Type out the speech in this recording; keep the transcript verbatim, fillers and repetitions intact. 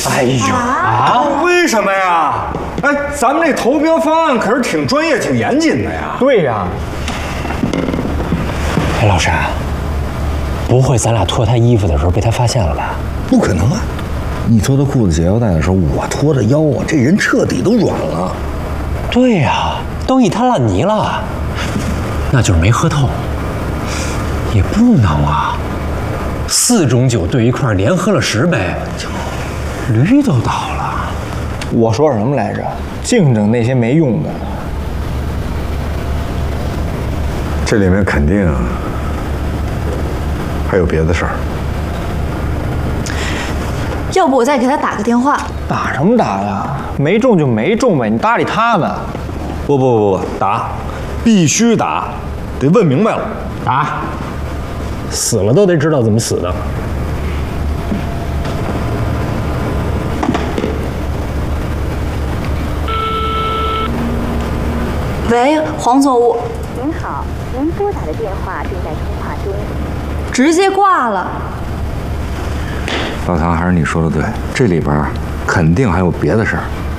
哎呦啊！ 为什么呀？哎，咱们这投标方案可是挺专业、挺严谨的呀。 对呀。哎，老山，不会咱俩脱他衣服的时候被他发现了吧？ 不可能啊！你脱他裤子解腰带的时候，我脱的腰啊，这人彻底都软了。 对呀，都一滩烂泥了，那就是没喝透。也不能啊，四种酒兑一块连喝了十杯，驴都倒了。 我说什么来着？净整那些没用的。 这里面肯定还有别的事儿。 要不我再给他打个电话？ 打什么打呀？没中就没中呗，你搭理他呢？ 不不不不，打，必须打，得问明白了。 打，死了都得知道怎么死的。 喂，黄总，我您好，您拨打的电话正在通话中。 直接挂了。 老唐，还是你说的对，这里边肯定还有别的事儿。